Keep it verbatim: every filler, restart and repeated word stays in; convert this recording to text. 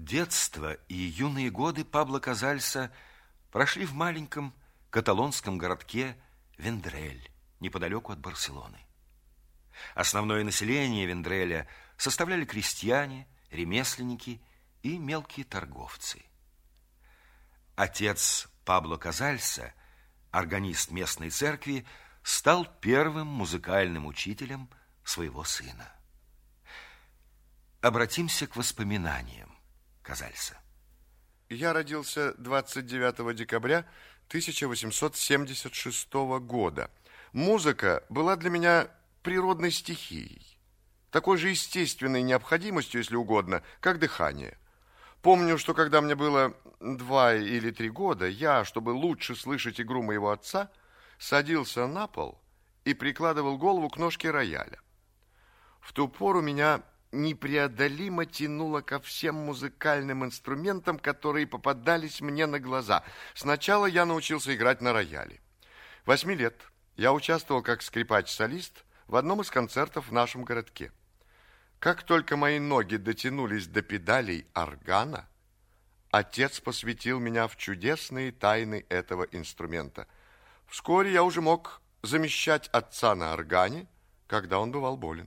Детство и юные годы Пабло Казальса прошли в маленьком каталонском городке Вендрель, неподалеку от Барселоны. Основное население Вендреля составляли крестьяне, ремесленники и мелкие торговцы. Отец Пабло Казальса, органист местной церкви, стал первым музыкальным учителем своего сына. Обратимся к воспоминаниям Казальса. Я родился двадцать девятого декабря тысяча восемьсот семьдесят шестого года. Музыка была для меня природной стихией, такой же естественной необходимостью, если угодно, как дыхание. Помню, что когда мне было два или три года, я, чтобы лучше слышать игру моего отца, садился на пол и прикладывал голову к ножке рояля. В ту пору меня непреодолимо тянуло ко всем музыкальным инструментам, которые попадались мне на глаза. Сначала я научился играть на рояле. Восьми лет я участвовал как скрипач-солист в одном из концертов в нашем городке. Как только мои ноги дотянулись до педалей органа, отец посвятил меня в чудесные тайны этого инструмента. Вскоре я уже мог замещать отца на органе, когда он бывал болен.